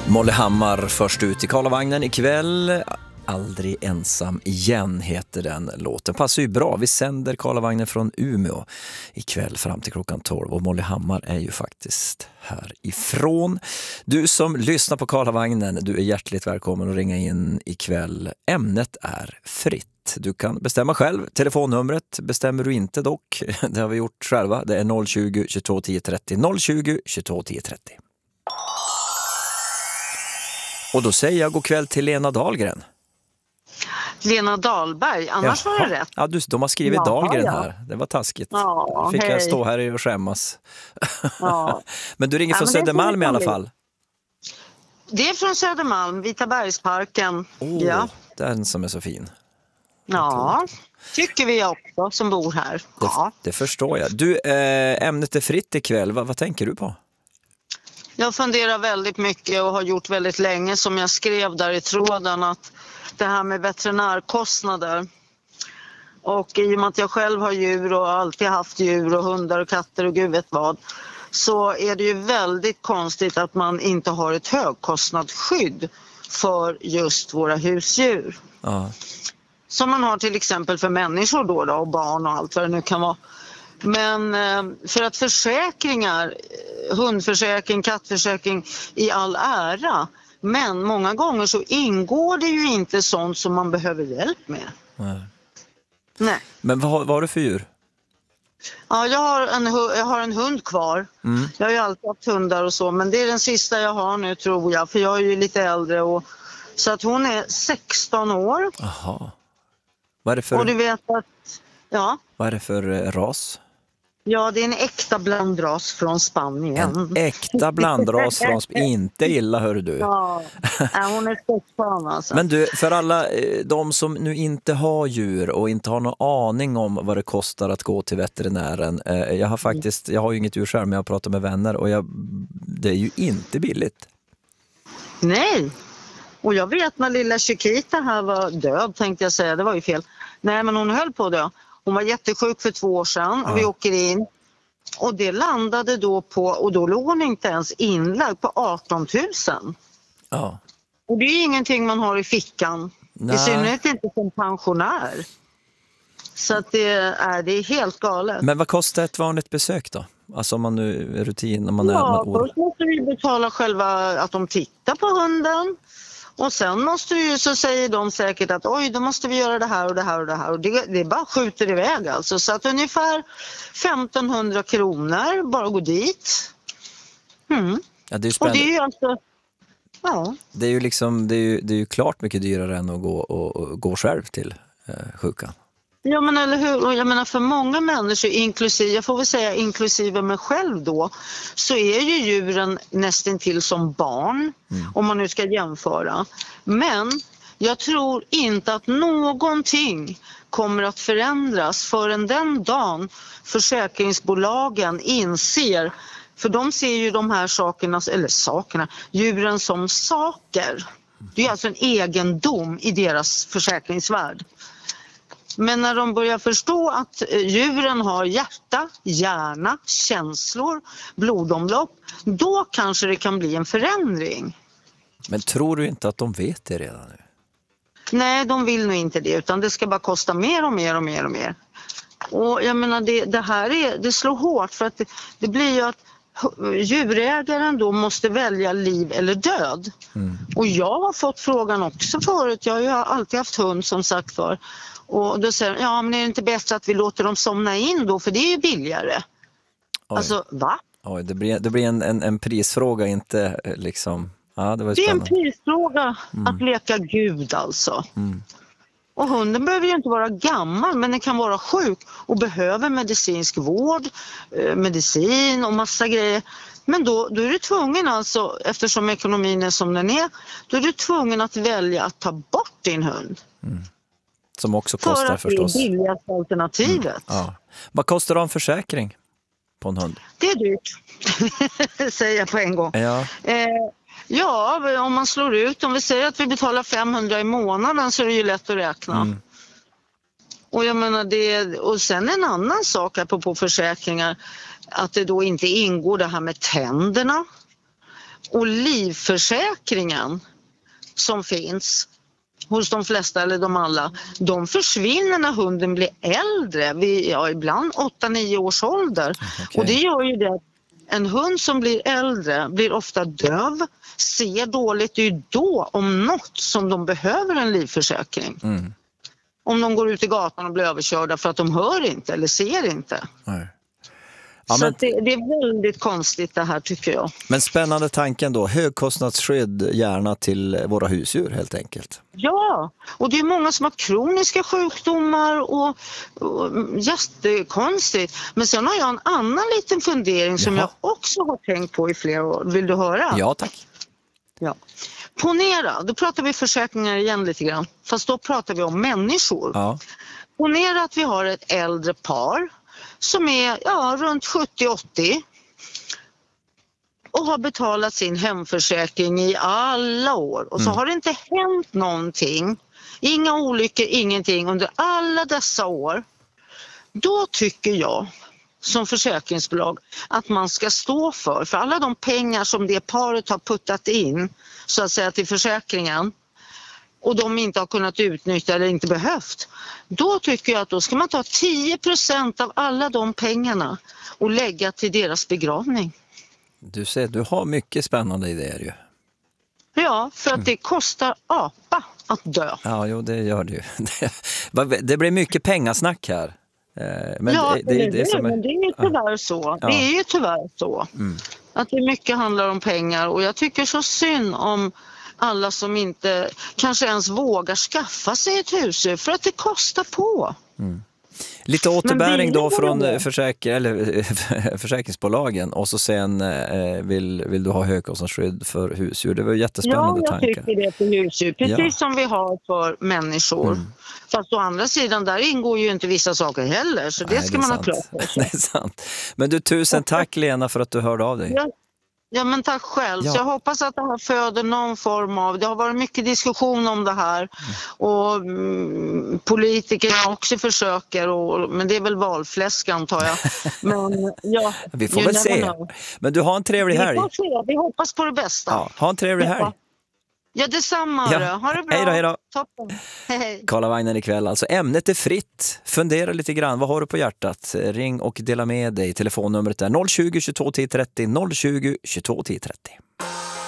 Molly Hammar först ut i Karlavagnen ikväll. Aldrig ensam igen heter den låten. Passar ju bra. Vi sänder Karlavagnen från Umeå ikväll fram till klockan 12. Och Molly Hammar är ju faktiskt härifrån. Du som lyssnar på Karlavagnen, du är hjärtligt välkommen att ringa in ikväll. Ämnet är fritt. Du kan bestämma själv. Telefonnumret bestämmer du inte dock. Det har vi gjort själva. Det är 020 22 10 30. 020 22 10 30. Och då säger jag god kväll till Lena Dahlgren. Lena Dahlberg, annars var det rätt. Ja, de har skrivit Dahlgren här. Det var taskigt. Ja, fick hej. jag stå här och skämmas. Ja. Men du ringer från Södermalm i alla fall. Det är från Södermalm, Vitabergsparken. Ja. Den som är så fin. Ja, tycker vi också som bor här. Det förstår jag. Du, ämnet är fritt ikväll. Vad tänker du på? Jag funderar väldigt mycket och har gjort väldigt länge, som jag skrev där i tråden, att det här med veterinärkostnader. Och i och med att jag själv har djur och alltid haft djur och hundar och katter och gud vet vad, så är det ju väldigt konstigt att man inte har ett högkostnadsskydd för just våra husdjur. Ja. Som man har till exempel för människor då och barn och allt vad det nu kan vara. Men för att försäkringar, hundförsäkring, kattförsäkring i all ära, men många gånger så ingår det ju inte sånt som man behöver hjälp med. Nej. Men vad har du för djur? Ja, jag har en hund kvar. Jag har ju alltid haft hundar och så, men det är den sista jag har nu tror jag, för jag är ju lite äldre och så att hon är 16 år. Aha. Vad är det för? Och du vet att Vad är det för ras? Ja, det är en äkta blandras från Spanien. En äkta blandras från Spanien. Inte illa, hör du. Ja, hon är spetsfan alltså. Men du, för alla de som nu inte har djur och inte har någon aning om vad det kostar att gå till veterinären. Jag har ju inget djur själv, men jag pratar med vänner och det är ju inte billigt. Nej, och jag vet när lilla Chiquita här var död, tänkte jag säga, det var ju fel. Nej, men hon höll på det. Hon var jättesjuk för 2 år sedan och vi åker in. Och det landade då på, och då låg hon inte ens inlagd, på 18 000. Ja. Och det är ingenting man har i fickan. Nej. I synnerhet inte som pensionär. Så att det är helt galet. Men vad kostar ett vanligt besök då? Alltså om man nu är rutin. Om man först måste vi betala själva att de tittar på hunden. Och sen måste vi, så säger de säkert att oj, då måste vi göra det här och det här och det här. Och det bara skjuter iväg alltså. Så att ungefär 1500 kronor bara gå dit. Ja, det är ju spännande. Och det är ju alltså, det är ju liksom, det är ju klart mycket dyrare än att gå själv till sjukan. Ja, men eller hur? Och jag menar, för många människor, inklusive mig själv då, så är ju djuren nästintill som barn, om man nu ska jämföra. Men jag tror inte att någonting kommer att förändras förrän den dagen försäkringsbolagen inser, för de ser ju de här djuren som saker. Det är alltså en egendom i deras försäkringsvärld. Men när de börjar förstå att djuren har hjärta, hjärna, känslor, blodomlopp, då kanske det kan bli en förändring. Men tror du inte att de vet det redan nu? Nej, de vill nog inte det, utan det ska bara kosta mer och mer och mer och mer. Och jag menar, det slår hårt, för att det blir ju att djurägaren då måste välja liv eller död. Och jag har fått frågan också förut, jag har ju alltid haft hund som sagt för. Och då säger de, men är det inte bättre att vi låter dem somna in då, för det är ju billigare. Oj. Alltså, va? Oj, det blir en prisfråga, inte liksom. Ja, det är en prisfråga att leka Gud alltså. Och hunden behöver ju inte vara gammal, men den kan vara sjuk och behöver medicinsk vård, medicin och massa grejer. Men då är du tvungen alltså, eftersom ekonomin är som den är, då är du tvungen att välja att ta bort din hund. Som också kostar förstås. För att det är billigaste alternativet. Ja. Vad kostar en försäkring på en hund? Det är dyrt, säger jag på en gång. Ja, om man slår ut, om vi säger att vi betalar 500 i månaden, så är det ju lätt att räkna. Och jag menar och sen en annan sak här på försäkringar, att det då inte ingår det här med tänderna. Och livförsäkringen som finns hos de flesta eller de alla, de försvinner när hunden blir äldre, ibland 8-9 års ålder. Okay. Och det gör ju det att en hund som blir äldre blir ofta döv, ser dåligt, det är ju då om något som de behöver en livförsäkring. Om de går ut i gatan och blir överkörda för att de hör inte eller ser inte. Nej. Ja, så det är väldigt konstigt det här tycker jag. Men spännande tanken då, högkostnadsskydd gärna till våra husdjur helt enkelt. Ja, och det är många som har kroniska sjukdomar och jättekonstigt. Men sen har jag en annan liten fundering som jag också har tänkt på i flera år. Vill du höra? Ja, tack. Ja. Ponera, då pratar vi försäkringar igen lite grann. Fast då pratar vi om människor. Ja. Ponera att vi har ett äldre par som är runt 70-80 och har betalat sin hemförsäkring i alla år. Och så har det inte hänt någonting, inga olyckor, ingenting under alla dessa år. Då tycker jag som försäkringsbolag att man ska stå för alla de pengar som det paret har puttat in så att säga till försäkringen och de inte har kunnat utnyttja eller inte behövt. Då tycker jag att då ska man ta 10% av alla de pengarna och lägga till deras begravning. Du ser, du har mycket spännande idéer ju. Ja, för att det kostar apa att dö. Ja, jo, det gör det ju. Det blir mycket pengasnack här. Men ja, men det är ju tyvärr så. Ja. Det är ju tyvärr så. Att det mycket handlar om pengar och jag tycker så synd om alla som inte kanske ens vågar skaffa sig ett husdjur för att det kostar på. Lite återbäring då från försäkringsbolagen och så sen vill du ha högkostnadsskydd för husdjur. Det var jättespännande tankar. Ja, jag tycker det för husdjur. Precis som vi har för människor. Fast å andra sidan, där ingår ju inte vissa saker heller. Så det ska man ha klart för sig. Det är sant. Men du, tusen tack Lena för att du hörde av dig. Ja, men tack själv. Ja. Så jag hoppas att det här föder någon form av... Det har varit mycket diskussion om det här och politikerna också försöker, men det är väl valfläsk antar jag. Men, ja, vi får väl se. Men du har en trevlig helg. Vi hoppas på det bästa. Ja, ha en trevlig helg. Ja, detsamma. Ja. Ha det bra. Hej då. Toppen. Hej. Karlavagnen ikväll. Alltså ämnet är fritt. Fundera lite grann. Vad har du på hjärtat? Ring och dela med dig. Telefonnumret är 020 22 10 30 020 22 10 30.